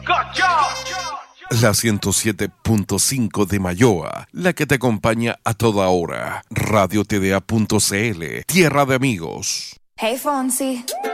La 107.5 de Mayoa, la que te acompaña a toda hora. RadioTDA.cl, tierra de amigos. Hey, Fonsi.